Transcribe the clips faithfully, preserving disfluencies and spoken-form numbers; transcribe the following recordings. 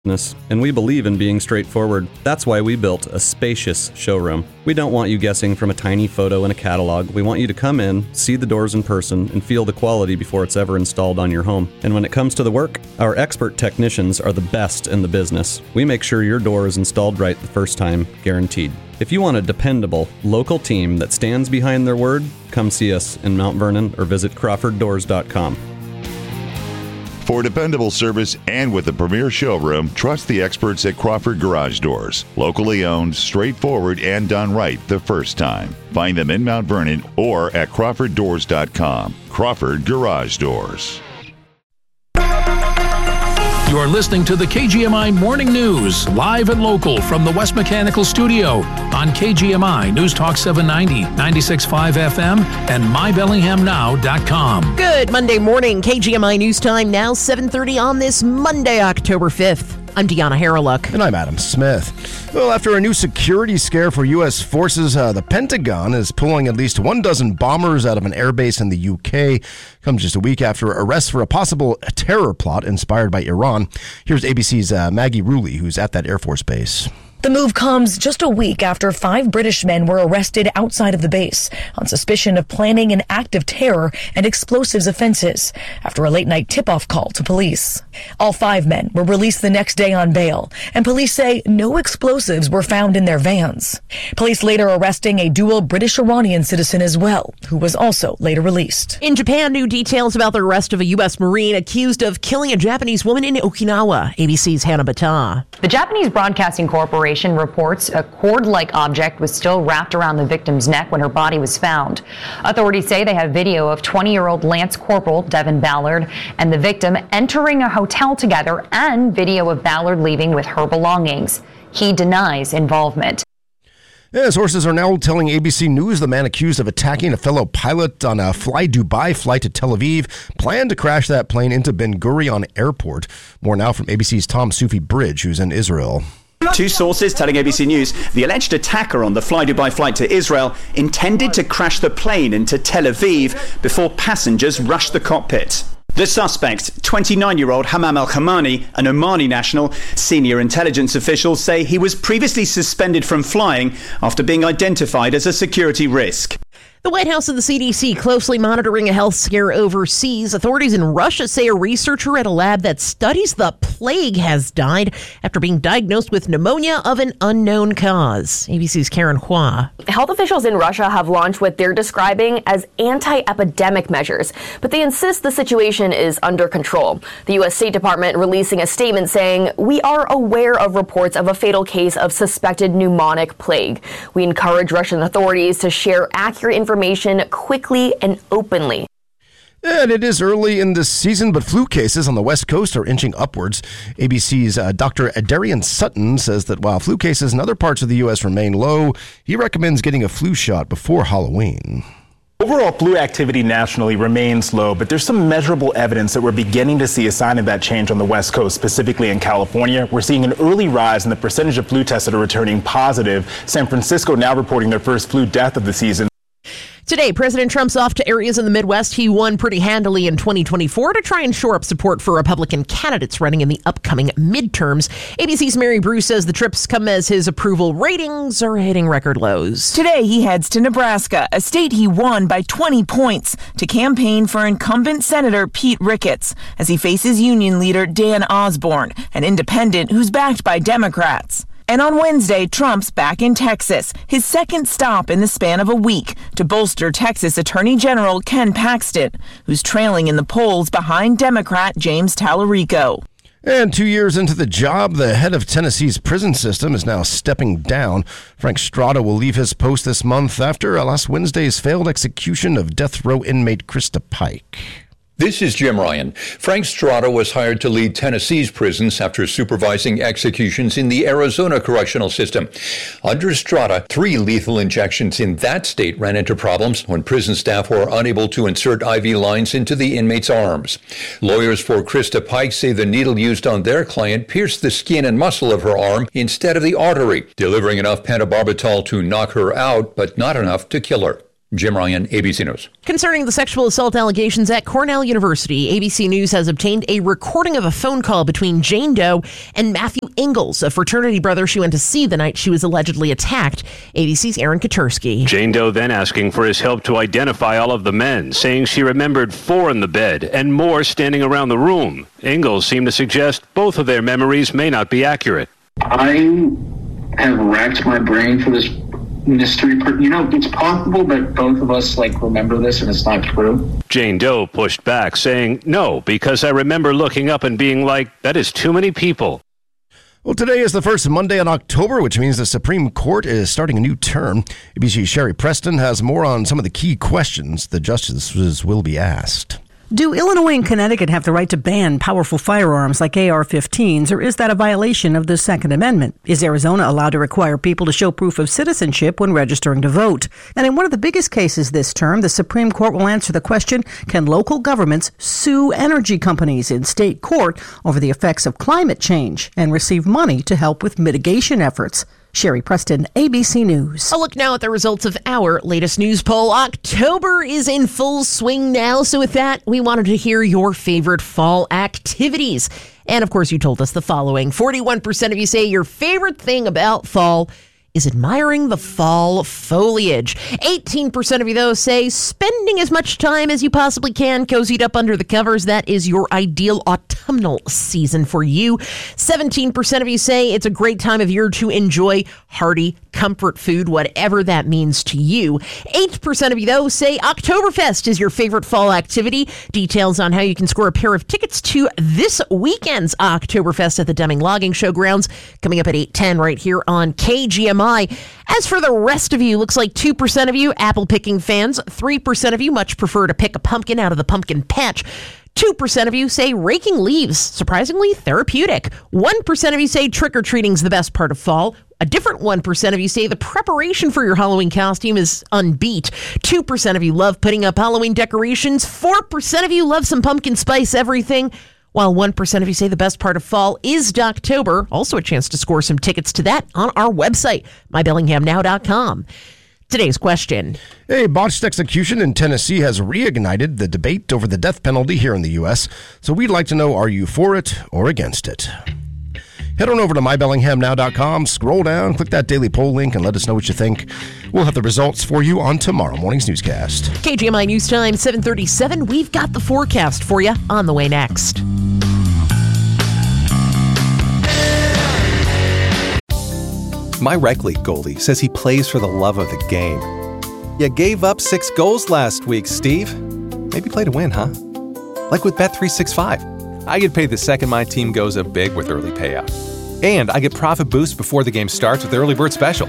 And we believe in being straightforward. That's why we built a spacious showroom. We don't want you guessing from a tiny photo in a catalog. We want you to come in, see the doors in person, and feel the quality before it's ever installed on your home. And when it comes to the work, our expert technicians are the best in the business. We make sure your door is installed right the first time, guaranteed. If you want a dependable, local team that stands behind their word, come see us in Mount Vernon or visit crawford doors dot com. For dependable service and with a premier showroom, trust the experts at Crawford Garage Doors. Locally owned, straightforward, and done right the first time. Find them in Mount Vernon or at crawford doors dot com. Crawford Garage Doors. You are listening to the K G M I Morning News, live and local from the West Mechanical Studio on K G M I News Talk seven ninety, ninety-six point five F M, and my bellingham now dot com. Good Monday morning, K G M I News Time now, seven thirty on this Monday, October fifth. I'm Deanna Harreluk. And I'm Adam Smith. Well, after a new security scare for U S forces, uh, the Pentagon is pulling at least one dozen bombers out of an airbase in the U K. Comes just a week after arrests for a possible terror plot inspired by Iran. Here's A B C's uh, Maggie Rulli, who's at that Air Force base. The move comes just a week after five British men were arrested outside of the base on suspicion of planning an act of terror and explosives offenses after a late-night tip-off call to police. All five men were released the next day on bail, and police say no explosives were found in their vans. Police later arresting a dual British-Iranian citizen as well, who was also later released. In Japan, new details about the arrest of a U S Marine accused of killing a Japanese woman in Okinawa. A B C's Hannah Bata. The Japanese Broadcasting Corporation reports a cord-like object was still wrapped around the victim's neck when her body was found. Authorities say they have video of twenty-year-old Lance Corporal Devin Ballard and the victim entering a hotel together and video of Ballard leaving with her belongings. He denies involvement. Yeah, sources are now telling A B C News the man accused of attacking a fellow pilot on a Fly Dubai flight to Tel Aviv planned to crash that plane into Ben Gurion Airport. More now from A B C's Tom Sufi-Bridge, who's in Israel. Two sources telling A B C News the alleged attacker on the Fly Dubai flight to Israel intended to crash the plane into Tel Aviv before passengers rushed the cockpit. The suspect, twenty-nine-year-old Hamam Al-Khamani, an Omani national, senior intelligence officials say he was previously suspended from flying after being identified as a security risk. The White House and the C D C closely monitoring a health scare overseas. Authorities in Russia say a researcher at a lab that studies the plague has died after being diagnosed with pneumonia of an unknown cause. A B C's Karen Hua. Health officials in Russia have launched what they're describing as anti-epidemic measures, but they insist the situation is under control. The U S State Department releasing a statement saying, "We are aware of reports of a fatal case of suspected pneumonic plague. We encourage Russian authorities to share accurate information information quickly and openly." And it is early in the season, but flu cases on the West Coast are inching upwards. A B C's uh, Doctor Darian Sutton says that while flu cases in other parts of the U S remain low, he recommends getting a flu shot before Halloween. Overall flu activity nationally remains low, but there's some measurable evidence that we're beginning to see a sign of that change on the West Coast, specifically in California. We're seeing an early rise in the percentage of flu tests that are returning positive. San Francisco now reporting their first flu death of the season. Today, President Trump's off to areas in the Midwest he won pretty handily in twenty twenty-four to try and shore up support for Republican candidates running in the upcoming midterms. A B C's Mary Bruce says the trips come as his approval ratings are hitting record lows. Today, he heads to Nebraska, a state he won by twenty points, to campaign for incumbent Senator Pete Ricketts as he faces union leader Dan Osborne, an independent who's backed by Democrats. And on Wednesday, Trump's back in Texas, his second stop in the span of a week to bolster Texas Attorney General Ken Paxton, who's trailing in the polls behind Democrat James Tallarico. And two years into the job, the head of Tennessee's prison system is now stepping down. Frank Strada will leave his post this month after last Wednesday's failed execution of death row inmate Krista Pike. This is Jim Ryan. Frank Strada was hired to lead Tennessee's prisons after supervising executions in the Arizona correctional system. Under Strada, three lethal injections in that state ran into problems when prison staff were unable to insert I V lines into the inmates' arms. Lawyers for Krista Pike say the needle used on their client pierced the skin and muscle of her arm instead of the artery, delivering enough pentobarbital to knock her out, but not enough to kill her. Jim Ryan, A B C News. Concerning the sexual assault allegations at Cornell University, A B C News has obtained a recording of a phone call between Jane Doe and Matthew Ingalls, a fraternity brother she went to see the night she was allegedly attacked. A B C's Aaron Katursky. Jane Doe then asking for his help to identify all of the men, saying she remembered four in the bed and more standing around the room. Ingalls seemed to suggest both of their memories may not be accurate. I have racked my brain for this mystery. You know, it's possible that both of us like remember this and it's not true. Jane Doe pushed back, saying, no, because I remember looking up and being like, that is too many people. Well, today is the first Monday in October, which means the Supreme Court is starting a new term. A B C's Sherry Preston has more on some of the key questions the justices will be asked. Do Illinois and Connecticut have the right to ban powerful firearms like A R fifteens, or is that a violation of the Second Amendment? Is Arizona allowed to require people to show proof of citizenship when registering to vote? And in one of the biggest cases this term, the Supreme Court will answer the question, can local governments sue energy companies in state court over the effects of climate change and receive money to help with mitigation efforts? Sherry Preston, A B C News. A look now at the results of our latest news poll. October is in full swing now, so with that, we wanted to hear your favorite fall activities. And of course, you told us the following. forty-one percent of you say your favorite thing about fall is admiring the fall foliage. eighteen percent of you, though, say spending as much time as you possibly can cozied up under the covers. That is your ideal autumnal season for you. seventeen percent of you say it's a great time of year to enjoy hearty comfort food, whatever that means to you. eight percent of you, though, say Oktoberfest is your favorite fall activity. Details on how you can score a pair of tickets to this weekend's Oktoberfest at the Deming Logging Showgrounds coming up at eight ten right here on K G M I. As for the rest of you, looks like two percent of you apple picking fans, three percent of you much prefer to pick a pumpkin out of the pumpkin patch. two percent of you say raking leaves, surprisingly therapeutic. one percent of you say trick-or-treating's the best part of fall. A different one percent of you say the preparation for your Halloween costume is unbeat. two percent of you love putting up Halloween decorations. four percent of you love some pumpkin spice everything. While one percent of you say the best part of fall is Doctober. Also a chance to score some tickets to that on our website, my bellingham now dot com. Today's question. A botched execution in Tennessee has reignited the debate over the death penalty here in the U S. So we'd like to know, are you for it or against it? Head on over to my bellingham now dot com, scroll down, click that daily poll link, and let us know what you think. We'll have the results for you on tomorrow morning's newscast. K G M I News Time, seven thirty-seven. We've got the forecast for you on the way next. My rec league goalie says he plays for the love of the game. You gave up six goals last week, Steve. Maybe play to win, huh? Like with Bet three sixty-five. I get paid the second my team goes up big with early payout. And I get profit boost before the game starts with the early bird special.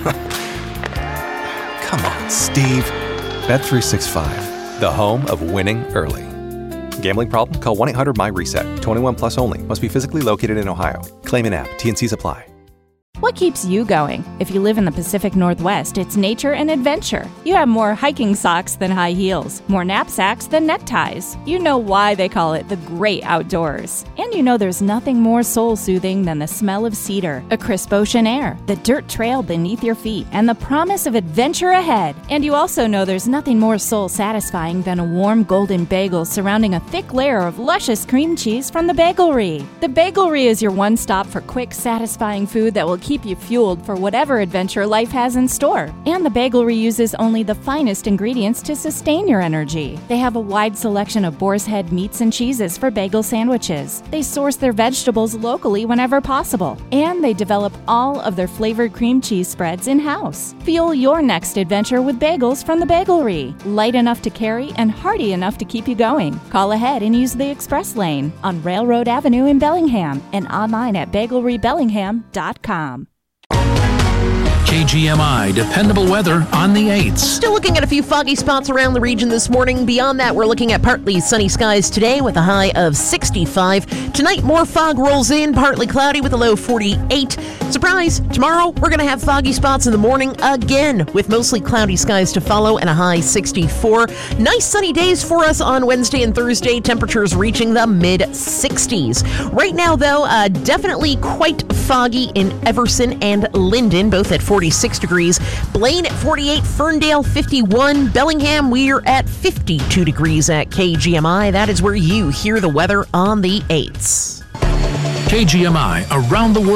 Come on, Steve. Bet three sixty-five, the home of winning early. Gambling problem? Call one eight hundred my reset. twenty-one plus only. Must be physically located in Ohio. Claim in app. T N Cs apply. What keeps you going? If you live in the Pacific Northwest, it's nature and adventure. You have more hiking socks than high heels, more knapsacks than neckties. You know why they call it the great outdoors. And you know there's nothing more soul-soothing than the smell of cedar, a crisp ocean air, the dirt trail beneath your feet, and the promise of adventure ahead. And you also know there's nothing more soul-satisfying than a warm golden bagel surrounding a thick layer of luscious cream cheese from the Bagelry. The Bagelry is your one stop for quick, satisfying food that will keep you fueled for whatever adventure life has in store. And the Bagelry uses only the finest ingredients to sustain your energy. They have a wide selection of boar's head meats and cheeses for bagel sandwiches. They source their vegetables locally whenever possible. And they develop all of their flavored cream cheese spreads in-house. Fuel your next adventure with bagels from the Bagelry. Light enough to carry and hearty enough to keep you going. Call ahead and use the express lane on Railroad Avenue in Bellingham and online at bagelry bellingham dot com. K G M I dependable weather on the eights. Still looking at a few foggy spots around the region this morning. Beyond that, we're looking at partly sunny skies today with a high of sixty-five. Tonight, more fog rolls in, partly cloudy with a low forty-eight. Surprise! Tomorrow, we're going to have foggy spots in the morning again with mostly cloudy skies to follow and a high sixty-four. Nice sunny days for us on Wednesday and Thursday. Temperatures reaching the mid sixties. Right now, though, uh, definitely quite foggy in Everson and Linden, both at forty. forty-six degrees. Blaine at forty-eight, Ferndale fifty-one, Bellingham, we're at fifty-two degrees at K G M I. That is where you hear the weather on the eights. K G M I Around the World.